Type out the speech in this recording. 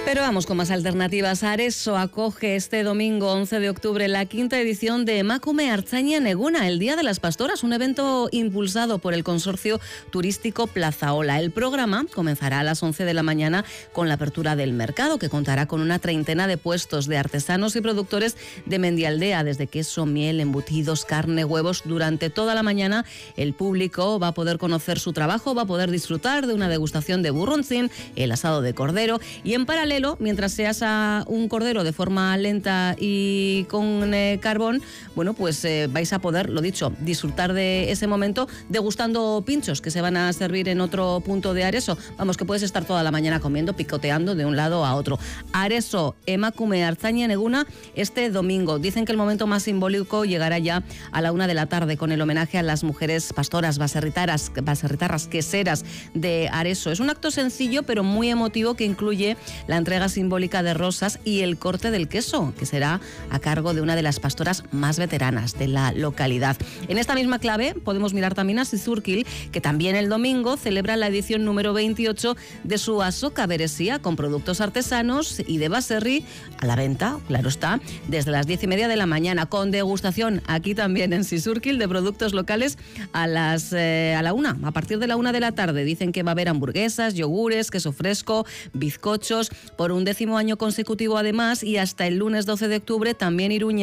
Pero vamos con más alternativas. Areso acoge este domingo 11 de octubre la quinta edición de Emakume Artzaina Neguna, el Día de las Pastoras, un evento impulsado por el consorcio turístico Plazaola. El programa comenzará a las 11 de la mañana con la apertura del mercado, que contará con una treintena de puestos de artesanos y productores de Mendialdea, desde queso, miel, embutidos, carne, huevos. Durante toda la mañana el público va a poder conocer su trabajo, va a poder disfrutar de una degustación de burruntzin, el asado de cordero, y en paralelo, mientras se asa un cordero de forma lenta y con carbón, bueno, pues vais a poder, lo dicho, disfrutar de ese momento degustando pinchos que se van a servir en otro punto de Areso. Vamos, que puedes estar toda la mañana comiendo, picoteando de un lado a otro. Areso, Emakume Artzaina Neguna, este domingo. Dicen que el momento más simbólico llegará ya a la 1 de la tarde con el homenaje a las mujeres pastoras, baserritarras, queseras de Areso. Es un acto sencillo pero muy emotivo que incluye la entrega simbólica de rosas y el corte del queso, que será a cargo de una de las pastoras más veteranas de la localidad. En esta misma clave podemos mirar también a Sizurkil, que también el domingo celebra la edición número 28 de su Azoka Beresía, con productos artesanos y de baserri a la venta, claro está, desde las 10:30 de la mañana, con degustación aquí también en Sizurkil de productos locales a a partir de la 1 de la tarde. Dicen que va a haber hamburguesas, yogures, queso fresco, bizcochos, por un 10º año consecutivo además, y hasta el lunes 12 de octubre también Iruña